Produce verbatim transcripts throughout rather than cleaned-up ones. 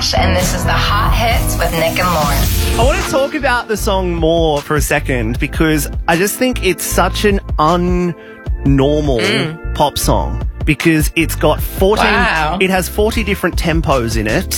Nash, and this is the Hot Hits with Nick and Lauren. I want to talk about the song more for a second because I just think it's such an unnormal mm. pop song. Because it's got fourteen, wow. it has forty different tempos in it,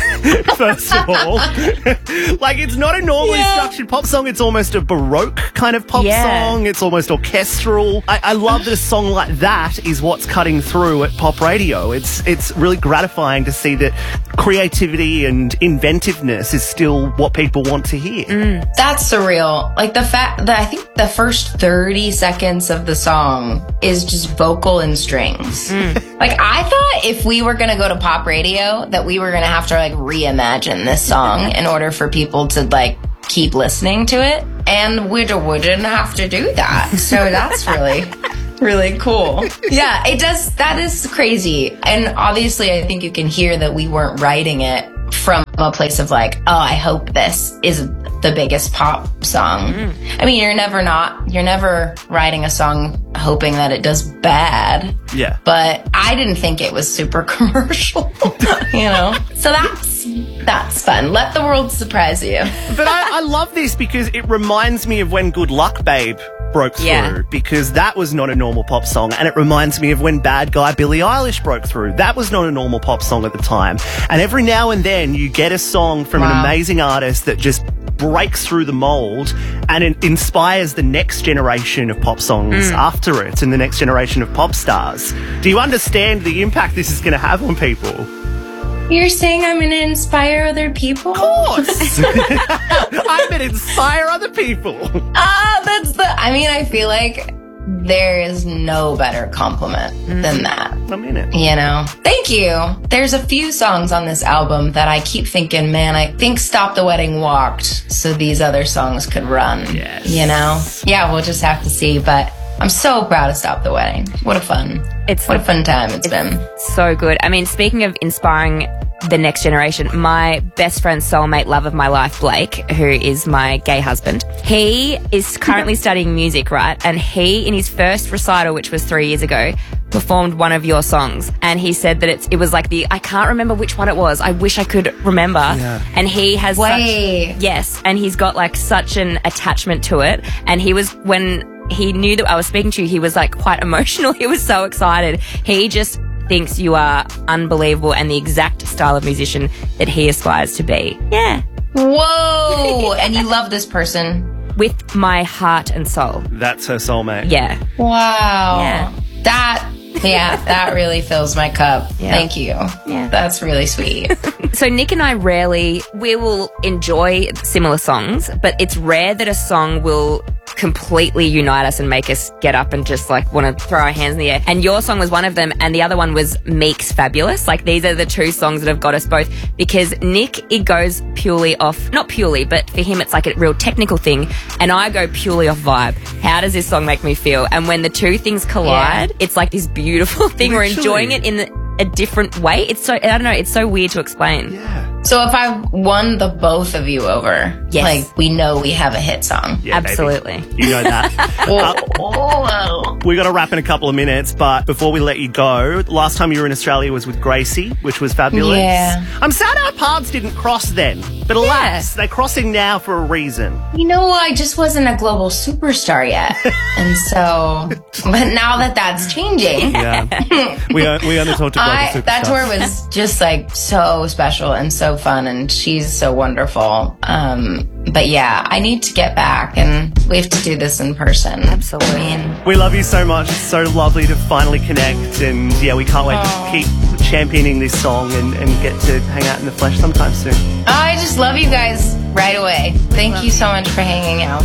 first of all. Like, it's not a normally yeah. structured pop song, it's almost a Baroque kind of pop yeah. song, it's almost orchestral. I, I love that a song like that is what's cutting through at pop radio. It's, it's really gratifying to see that creativity and inventiveness is still what people want to hear. Mm. That's surreal. Like, the fact that I think the first thirty seconds of the song is just vocal and strings. Mm. Like, I thought if we were going to go to pop radio that we were going to have to, like, reimagine this song in order for people to, like, keep listening to it. And we wouldn't have to do that. So that's really, really cool. Yeah, it does. That is crazy. And obviously, I think you can hear that we weren't writing it from a place of, like, oh, I hope this is the biggest pop song. Mm. I mean, you're never not, you're never writing a song hoping that it does bad. Yeah. But I didn't think it was super commercial, you know? So that's, that's fun. Let the world surprise you. But I, I love this because it reminds me of when Good Luck Babe broke through, yeah. because that was not a normal pop song, and it reminds me of when Bad Guy Billie Eilish broke through. That was not a normal pop song at the time. And every now and then you get a song from wow. an amazing artist that just breaks through the mold and it inspires the next generation of pop songs mm. after it and the next generation of pop stars. Do you understand the impact this is going to have on people? You're saying I'm going to inspire other people? Of course. I'm going to inspire other people. Ah, uh, that's the... I mean, I feel like there is no better compliment mm. than that. I mean it. You know? Thank you. There's a few songs on this album that I keep thinking, man, I think Stop the Wedding walked so these other songs could run. Yes. You know? Yeah, we'll just have to see, but... I'm so proud of Stop the Wedding. What a fun, it's what a fun time it's, it's been. So good. I mean, speaking of inspiring the next generation, my best friend's soulmate, love of my life, Blake, who is my gay husband, he is currently studying music, right? And he, in his first recital, which was three years ago, performed one of your songs. And he said that it's, it was like the, I can't remember which one it was. I wish I could remember. Yeah. And he has Way. such, yes, and he's got like such an attachment to it. And he was, when he knew that I was speaking to you, he was like quite emotional. He was so excited. He just thinks you are unbelievable and the exact style of musician that he aspires to be. Yeah. Whoa. And you love this person? With my heart and soul. That's her soulmate. Yeah. Wow. Yeah. That, yeah, that really fills my cup. Yeah. Thank you. Yeah. That's really sweet. So Nick and I rarely, we will enjoy similar songs, but it's rare that a song will completely unite us and make us get up and just like want to throw our hands in the air. And your song was one of them, and the other one was Meek's Fabulous. Like, these are the two songs that have got us both, because Nick, it goes purely off, not purely, but for him it's like a real technical thing, and I go purely off vibe. How does this song make me feel? And when the two things collide, yeah. it's like this beautiful thing. Literally. We're enjoying it in the, a different way. It's so, I don't know, it's so weird to explain. Yeah. So if I won the both of you over, yes. like, we know we have a hit song. Yeah, absolutely. Baby. You know that. uh, we got to wrap in a couple of minutes, but before we let you go, last time you were in Australia was with Gracie, which was fabulous. Yeah. I'm sad our paths didn't cross then, but alas, yeah. they're crossing now for a reason. You know, I just wasn't a global superstar yet. And so, but now that that's changing. Yeah. we, we only talked to global I, superstars. That tour was just like so special and so fun, and she's so wonderful. Um, but yeah, I need to get back, and we have to do this in person. Absolutely. I mean, we love you so much. It's so lovely to finally connect, and yeah, we can't wait oh. to keep championing this song and, and get to hang out in the flesh sometime soon. I just love you guys right away. Thank you so much for hanging out.